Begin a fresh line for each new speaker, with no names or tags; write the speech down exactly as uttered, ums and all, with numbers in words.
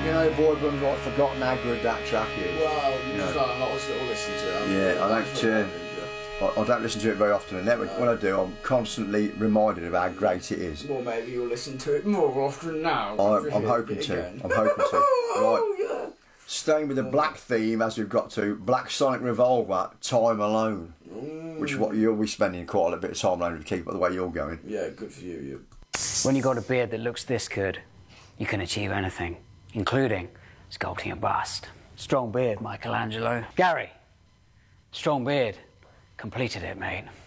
You know, boy, when I've forgotten how good that track is.
Well, you,
you
just
know.
got a lot of little listen to it.
Yeah, I don't. Uh, I, I don't listen to it very often, and never, no. when I do, I'm constantly reminded of how great it is.
Well, maybe you'll listen to it more often now.
I'm, I'm hoping to. I'm hoping to. Right.
Yeah.
Staying with the black theme, as we've got to, Black Sonic Revolver, Time Alone, mm. which is what you'll be spending quite a little bit of time alone to keep up the way you're going.
Yeah, good for you. you.
When you've got a beard that looks this good, you can achieve anything, including sculpting a bust. Strong beard, Michelangelo. Gary, strong beard, completed it, mate.